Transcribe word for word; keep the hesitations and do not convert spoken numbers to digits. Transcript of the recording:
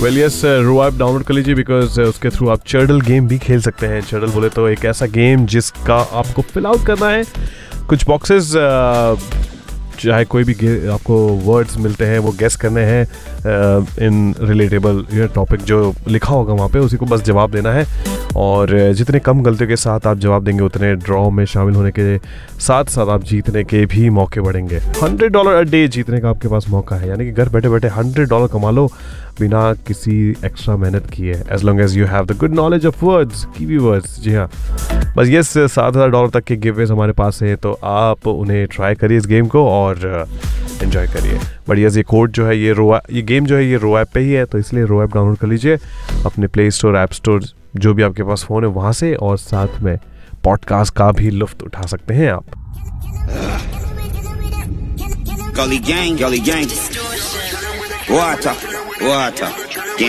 Well yes, रो app download कर लीजिए because उसके थ्रू आप चर्डल गेम भी खेल सकते हैं। चर्डल बोले तो एक ऐसा गेम जिसका आपको फिल आउट करना है कुछ बॉक्सेस, चाहे कोई भी आपको वर्ड्स मिलते हैं वो गेस करने हैं इन रिलेटेबल टॉपिक जो लिखा होगा वहाँ पे, उसी को बस जवाब देना है। और जितने कम गलतियों के साथ आप जवाब देंगे उतने ड्रॉ में शामिल होने के साथ साथ आप जीतने के भी मौके बढ़ेंगे। हंड्रेड डॉलर अ डे जीतने का आपके पास मौका है, यानी कि घर बैठे बैठे हंड्रेड डॉलर कमा लो बिना किसी एक्स्ट्रा मेहनत किए, as long as you have the good knowledge of words, kiwi words. जी हाँ, बस ये सात हज़ार डॉलर तक के गिववेज हमारे पास है, तो आप उन्हें ट्राई करिए इस गेम को और एंजॉय करिए। बट ये कोड जो है ये रो ये गेम जो है ये रो ऐप पे ही है, तो इसलिए रो ऐप डाउनलोड कर लीजिए अपने प्ले स्टोर, ऐप स्टोर, जो भी आपके पास फ़ोन है वहाँ से, और साथ में पॉडकास्ट का भी लुत्फ़ उठा सकते हैं आप। Gully gang, gully gang. Water, water.